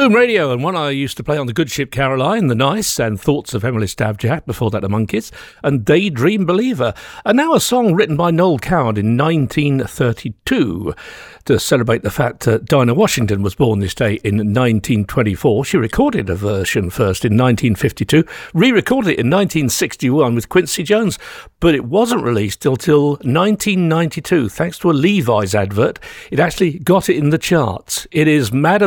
Boom Radio, and one I used to play on the Good Ship Caroline, The Nice, and Thoughts of Emily Stabjack, before that the Monkees, and Daydream Believer. And now a song written by Noel Coward in 1932 to celebrate the fact that Dinah Washington was born this day in 1924. She recorded a version first in 1952, re-recorded it in 1961 with Quincy Jones, but it wasn't released till 1992. Thanks to a Levi's advert, it actually got it in the charts. It is Mad